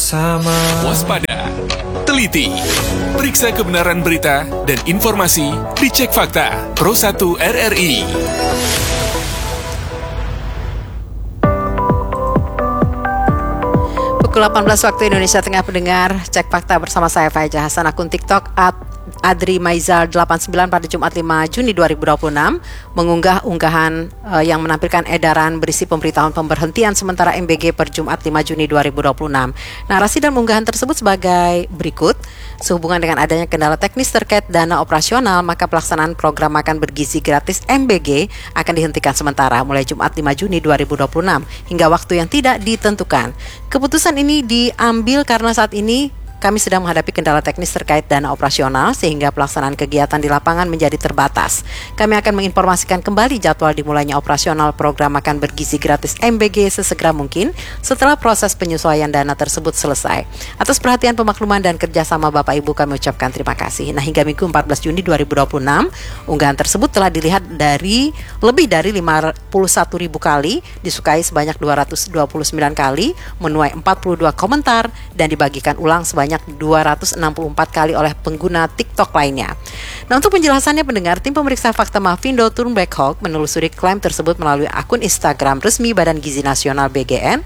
bersama. Waspada, teliti, periksa kebenaran berita dan informasi di Cek Fakta Pro 1 RRI. Pukul 18 waktu Indonesia Tengah, pendengar Cek Fakta bersama saya Faiza Hasan, akun TikTok @adrimaizal89 pada Jumat 5 Juni 2026 mengunggah unggahan yang menampilkan edaran berisi pemberitahuan pemberhentian sementara MBG per Jumat 5 Juni 2026. Narasi dan unggahan tersebut sebagai berikut. Sehubungan dengan adanya kendala teknis terkait dana operasional, maka pelaksanaan program makan bergizi gratis MBG akan dihentikan sementara mulai Jumat 5 Juni 2026 hingga waktu yang tidak ditentukan. Keputusan ini diambil karena saat ini kami sedang menghadapi kendala teknis terkait dana operasional sehingga pelaksanaan kegiatan di lapangan menjadi terbatas. Kami akan menginformasikan kembali jadwal dimulainya operasional program makan bergizi gratis MBG sesegera mungkin setelah proses penyesuaian dana tersebut selesai. Atas perhatian, pemakluman, dan kerjasama Bapak Ibu kami ucapkan terima kasih. Nah, hingga Minggu 14 Juni 2026, unggahan tersebut telah dilihat dari lebih dari 51.000 kali, disukai sebanyak 229 kali, menuai 42 komentar, dan dibagikan ulang sebanyak 264 kali oleh pengguna TikTok lainnya. Nah, untuk penjelasannya, pendengar, tim pemeriksa fakta Mafindo turun Black Hawk menelusuri klaim tersebut melalui akun Instagram resmi Badan Gizi Nasional BGN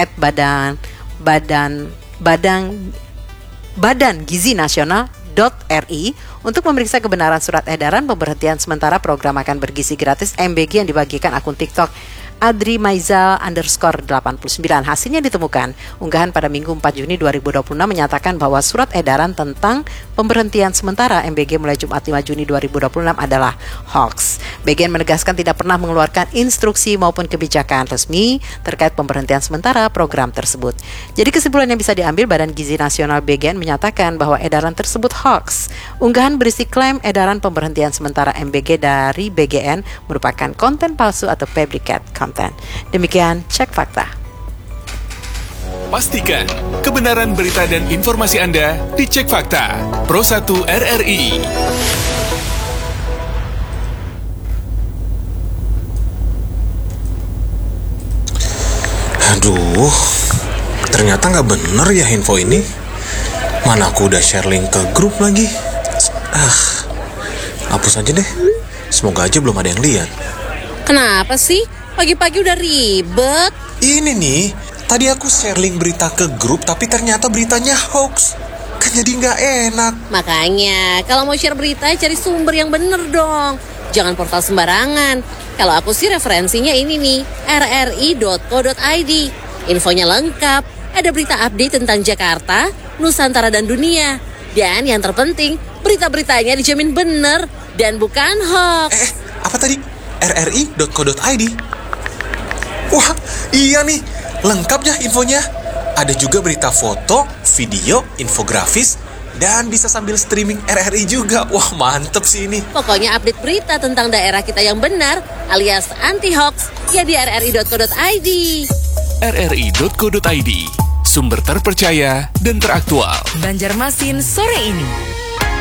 @Badan Gizi Nasional .ri untuk memeriksa kebenaran surat edaran pemberhentian sementara program makan bergizi gratis MBG yang dibagikan akun TikTok @adrimaizal_89. Hasilnya ditemukan. Unggahan pada Minggu 4 Juni 2026 menyatakan bahwa surat edaran tentang pemberhentian sementara MBG mulai Jumat 5 Juni 2026 adalah hoax. BGN menegaskan tidak pernah mengeluarkan instruksi maupun kebijakan resmi terkait pemberhentian sementara program tersebut. Jadi kesimpulan yang bisa diambil, Badan Gizi Nasional BGN menyatakan bahwa edaran tersebut hoax. Unggahan berisi klaim edaran pemberhentian sementara MBG dari BGN merupakan konten palsu atau fabricate content. Demikian Cek Fakta. Pastikan kebenaran berita dan informasi Anda di Cek Fakta Pro 1 RRI. Aduh, ternyata nggak bener ya info ini. Mana aku udah share link ke grup lagi. Hapus aja deh. Semoga aja belum ada yang lihat. Kenapa sih? Pagi-pagi udah ribet. Ini nih, tadi aku share link berita ke grup tapi ternyata beritanya hoax. Kan jadi nggak enak. Makanya, kalau mau share berita cari sumber yang bener dong. Jangan portal sembarangan. Kalau aku sih referensinya ini nih, rri.co.id. Infonya lengkap, ada berita update tentang Jakarta, Nusantara, dan dunia. Dan yang terpenting, berita-beritanya dijamin bener dan bukan hoax. Apa tadi? rri.co.id? Wah, iya nih, lengkap ya infonya. Ada juga berita foto, video, infografis, dan bisa sambil streaming RRI juga. Wah, mantep sih ini. Pokoknya update berita tentang daerah kita yang benar alias anti-hoax ya di rri.co.id. rri.co.id, sumber terpercaya dan teraktual. Banjarmasin sore ini.